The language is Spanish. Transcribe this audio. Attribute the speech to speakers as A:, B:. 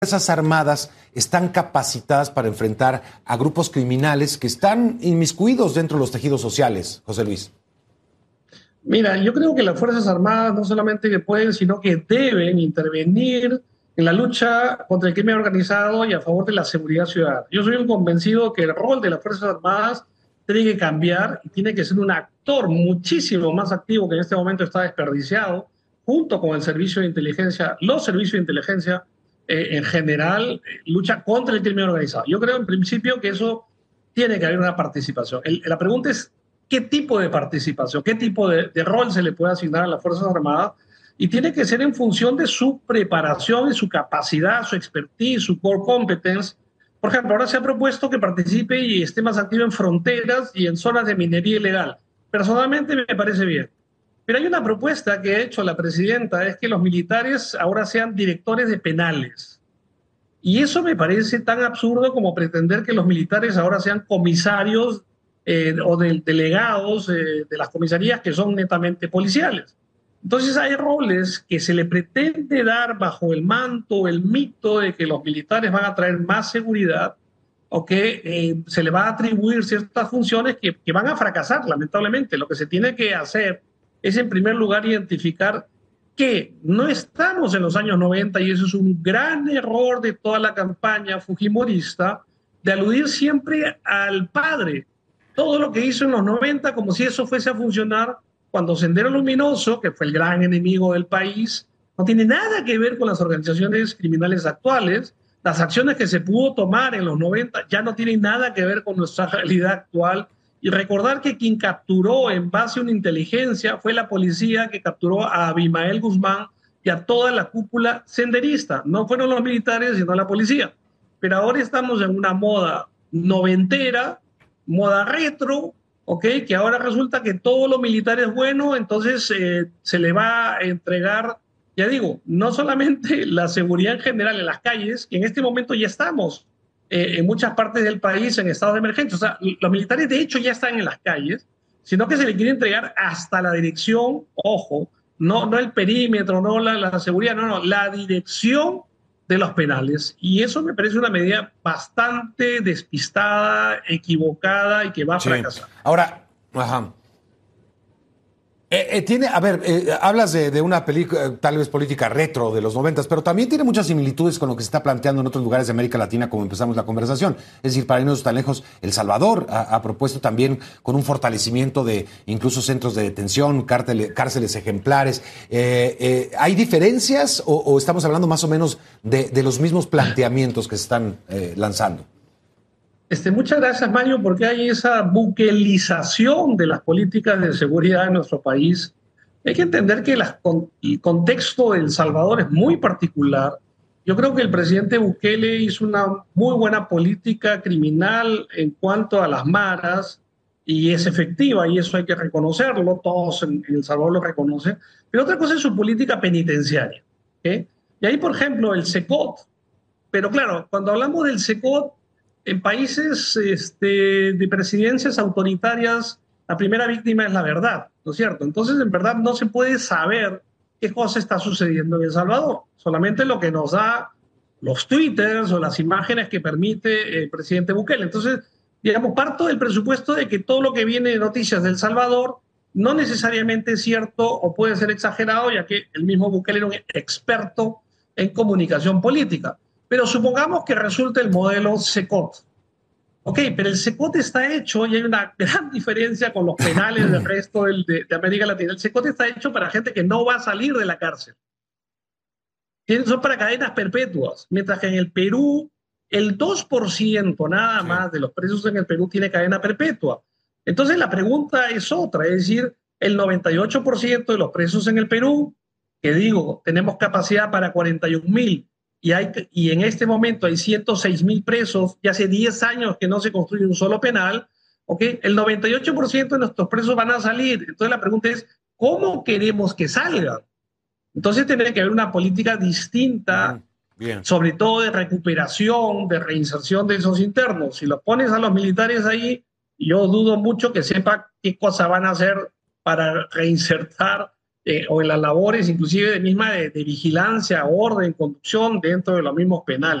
A: Fuerzas Armadas están capacitadas para enfrentar a grupos criminales que están inmiscuidos dentro de los tejidos sociales, José Luis?
B: Mira, yo creo que las Fuerzas Armadas no solamente que pueden, sino que deben intervenir en la lucha contra el crimen organizado y a favor de la seguridad ciudadana. Yo soy un convencido que el rol de las Fuerzas Armadas tiene que cambiar y tiene que ser un actor muchísimo más activo que en este momento está desperdiciado, junto con el servicio de inteligencia, los servicios de inteligencia en general, lucha contra el crimen organizado. Yo creo en principio que eso tiene que haber una participación. La pregunta es, ¿qué tipo de participación, qué tipo de rol se le puede asignar a las Fuerzas Armadas? Y tiene que ser en función de su preparación y su capacidad, su expertise, su core competence. Por ejemplo, ahora se ha propuesto que participe y esté más activo en fronteras y en zonas de minería ilegal. Personalmente me parece bien. Pero hay una propuesta que ha hecho la presidenta, es que los militares ahora sean directores de penales. Y eso me parece tan absurdo como pretender que los militares ahora sean comisarios o delegados de las comisarías que son netamente policiales. Entonces hay roles que se le pretende dar bajo el manto, el mito de que los militares van a traer más seguridad o que se le va a atribuir ciertas funciones que van a fracasar, lamentablemente. Lo que se tiene que hacer es, en primer lugar, identificar que no estamos en los años 90 y eso es un gran error de toda la campaña fujimorista de aludir siempre al padre. Todo lo que hizo en los 90 como si eso fuese a funcionar cuando Sendero Luminoso, que fue el gran enemigo del país, no tiene nada que ver con las organizaciones criminales actuales. Las acciones que se pudo tomar en los 90 ya no tienen nada que ver con nuestra realidad actual. Y recordar que quien capturó en base a una inteligencia fue la policía que capturó a Abimael Guzmán y a toda la cúpula senderista. No fueron los militares, sino la policía. Pero ahora estamos en una moda noventera, moda retro, ¿ok? Que ahora resulta que todo lo militar es bueno, entonces se le va a entregar, ya digo, no solamente la seguridad en general en las calles, que en este momento ya estamos en muchas partes del país en estado de emergencia. O sea, los militares de hecho ya están en las calles, sino que se le quiere entregar hasta la dirección, ojo, no el perímetro, no la seguridad, no, la dirección de los penales. Y eso me parece una medida bastante despistada, equivocada y que va a fracasar.
A: Ahora, ajá. Hablas de una película tal vez política retro de los 90, pero también tiene muchas similitudes con lo que se está planteando en otros lugares de América Latina, como empezamos la conversación. Es decir, para irnos tan lejos, El Salvador ha propuesto también con un fortalecimiento de incluso centros de detención, cárceles ejemplares. ¿Hay diferencias o estamos hablando más o menos de los mismos planteamientos que se están lanzando?
B: Muchas gracias, Mario, porque hay esa buquelización de las políticas de seguridad en nuestro país. Hay que entender que el contexto de El Salvador es muy particular. Yo creo que el presidente Bukele hizo una muy buena política criminal en cuanto a las maras y es efectiva y eso hay que reconocerlo, todos en El Salvador lo reconocen. Pero otra cosa es su política penitenciaria, ¿okay? Y ahí, por ejemplo, el SECOT. Pero claro, cuando hablamos del SECOT, en países de presidencias autoritarias, la primera víctima es la verdad, ¿no es cierto? Entonces, en verdad, no se puede saber qué cosa está sucediendo en El Salvador, solamente lo que nos da los twitters o las imágenes que permite el presidente Bukele. Entonces, digamos, parto del presupuesto de que todo lo que viene de noticias de El Salvador no necesariamente es cierto o puede ser exagerado, ya que el mismo Bukele era un experto en comunicación política. Pero supongamos que resulta el modelo SECOT. Ok, pero el SECOT está hecho, y hay una gran diferencia con los penales del resto de América Latina. El SECOT está hecho para gente que no va a salir de la cárcel. Son para cadenas perpetuas, mientras que en el Perú el 2% nada más de los presos en el Perú tiene cadena perpetua. Entonces la pregunta es otra, es decir, el 98% de los presos en el Perú, que digo, tenemos capacidad para 41,000, y en este momento hay 106,000 presos, y hace 10 años que no se construye un solo penal, ¿okay? El 98% de nuestros presos van a salir. Entonces la pregunta es, ¿cómo queremos que salgan? Entonces tiene que haber una política distinta,
A: Bien.
B: sobre todo de recuperación, de reinserción de esos internos. Si los pones a los militares ahí, yo dudo mucho que sepa qué cosa van a hacer para reinsertar o en las labores inclusive de vigilancia, orden, conducción dentro de los mismos penales.